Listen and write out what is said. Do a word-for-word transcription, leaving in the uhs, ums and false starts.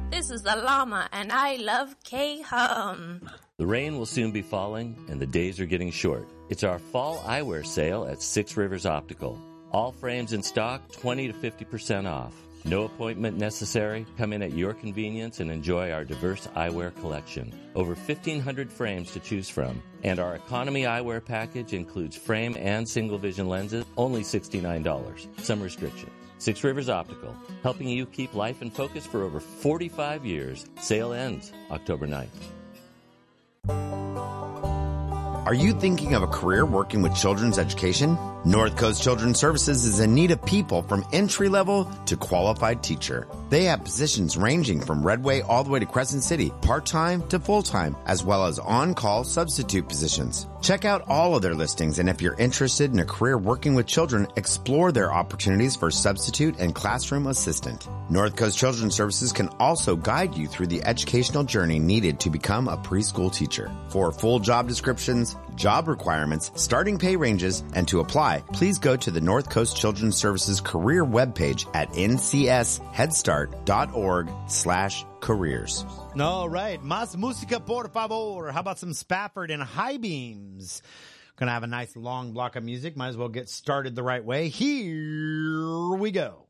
This is the llama, and I love K-Hum. The rain will soon be falling, and the days are getting short. It's our fall eyewear sale at Six Rivers Optical. All frames in stock, twenty to fifty percent off. No appointment necessary. Come in at your convenience and enjoy our diverse eyewear collection. Over fifteen hundred frames to choose from. And our economy eyewear package includes frame and single vision lenses, only sixty-nine dollars. Some restrictions. Six Rivers Optical, helping you keep life in focus for over forty-five years. Sale ends October ninth. Are you thinking of a career working with children's education? North Coast Children's Services is in need of people from entry-level to qualified teacher. They have positions ranging from Redway all the way to Crescent City, part-time to full-time, as well as on-call substitute positions. Check out all of their listings, and if you're interested in a career working with children, explore their opportunities for substitute and classroom assistant. North Coast Children's Services can also guide you through the educational journey needed to become a preschool teacher. For full job descriptions, job requirements, starting pay ranges, and to apply, please go to the North Coast Children's Services career webpage at ncsheadstart.org slash careers. All right. Más música, por favor. How about some Spafford and High Beams? Gonna have a nice long block of music. Might as well get started the right way. Here we go.